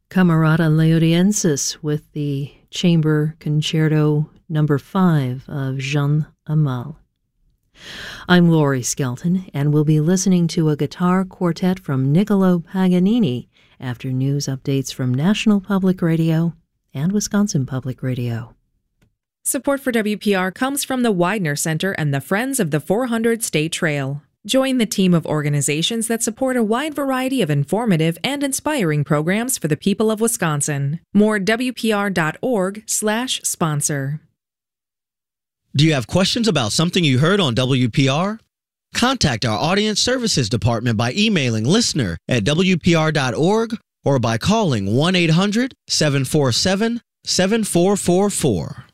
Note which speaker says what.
Speaker 1: Camerata Leodiensis with the Chamber Concerto No. 5 of Jean Amal. I'm Laurie Skelton, and we'll be listening to a guitar quartet from Niccolo Paganini after news updates from National Public Radio and Wisconsin Public Radio.
Speaker 2: Support for WPR comes from the Widener Center and the Friends of the 400 State Trail. Join the team of organizations that support a wide variety of informative and inspiring programs for the people of Wisconsin. More at WPR.org/sponsor.
Speaker 3: Do you have questions about something you heard on WPR? Contact our Audience Services Department by emailing listener@WPR.org or by calling 1-800-747-7444.